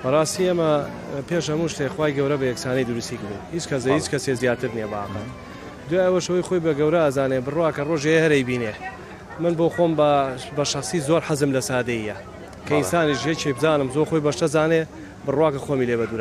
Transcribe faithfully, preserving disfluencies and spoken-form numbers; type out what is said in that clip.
بەڕاستی ئەمە پێش هەموو شتێک خوای گەورە بە یەکسانەی دروستی کردو هیچ کەس هیچ کەسێ زیاتر نییە باقە دوای ئەوەشەوەی خۆی بە گەورە ئازانێ بڕواکە ڕۆژێ هەرەی بینێ من بۆ خۆم بە شخصی زۆر حەزم لە سادەیە کە ئینسانی ژێکی بزانم زۆر خۆی بەشتە زانێ بڕواکە خۆمی لێ بە دوورە